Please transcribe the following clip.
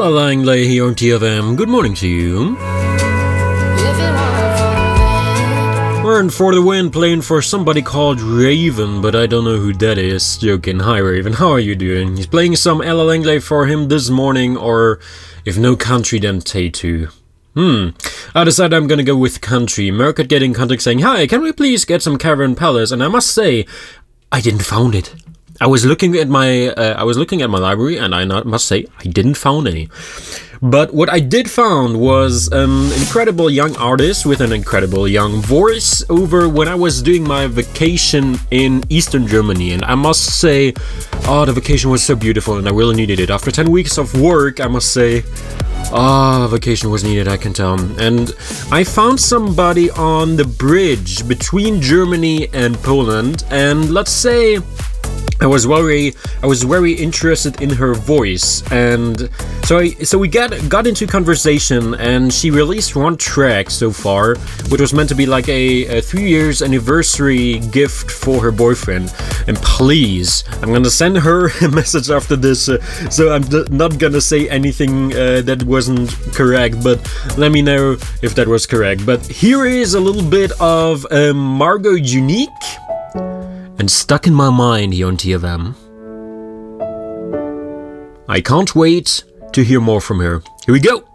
Ella Langley here on TFM. Good morning to you. We're For the Wind playing for somebody called Raven, but I don't know who that is. Joking. Hi Raven, how are you doing? He's playing some Ella Langley for him this morning, or if no country, then Tay2. I decided I'm gonna go with country. Mercat getting in contact saying, "Hi, can we please get some Caravan Palace?" And I must say, I didn't found it. I was looking at my library, and I must say I didn't found any. But what I did found was an incredible young artist with an incredible young voice over when I was doing my vacation in Eastern Germany. And I must say, the vacation was so beautiful and I really needed it. After 10 weeks of work, I must say, vacation was needed, I can tell. And I found somebody on the bridge between Germany and Poland, and let's say I was very interested in her voice, and so we got into conversation, and she released one track so far, which was meant to be like a 3 years anniversary gift for her boyfriend. And please, I'm gonna send her a message after this, so I'm not gonna say anything that wasn't correct, but let me know if that was correct. But here is a little bit of Margot Unique and Stuck in My Mind here on TFM. I can't wait to hear more from her. Here we go.